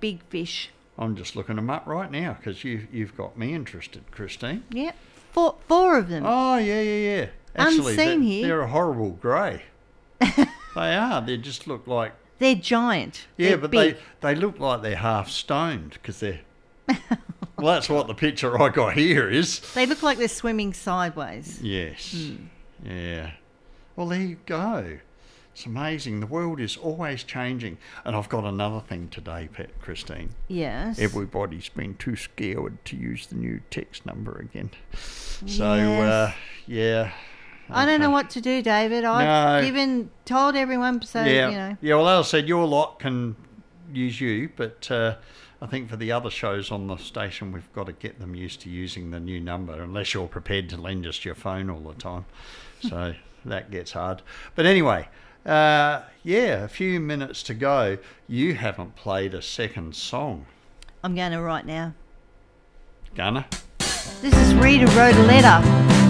big fish. I'm just looking them up right now because you've got me interested, Christine. Yep. Four of them. Oh, yeah. Actually, Unseen here. they're a horrible grey. They are. They just look like... They're giant. Yeah, They're but big. they look like they're half stoned because they're... Well, that's what the picture I got here is. They look like they're swimming sideways. Yes. Yeah. Well, there you go. It's amazing. The world is always changing. And I've got another thing today, Christine. Yes. Everybody's been too scared to use the new text number again. So, Yes. yeah. I don't know what to do, David. I've told everyone, so, Yeah. you know. Yeah, well, as I said, your lot can use you, but I think for the other shows on the station, we've got to get them used to using the new number, unless you're prepared to lend us your phone all the time. So that gets hard. But anyway, a few minutes to go. You haven't played a second song. I'm going to right now. Gonna? This is Rita Wrote a Letter.